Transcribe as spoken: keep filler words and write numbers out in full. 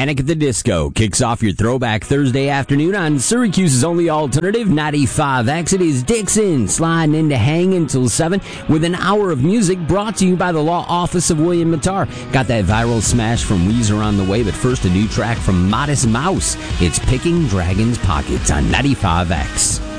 Panic at the Disco kicks off your Throwback Thursday afternoon on Syracuse's only alternative, ninety-five X. It is Dixon sliding into Hang until seven with an hour of music brought to you by the Law Office of William Mattar. Got that viral smash from Weezer on the way, but first a new track from Modest Mouse. It's Picking Dragon's Pockets on ninety-five X.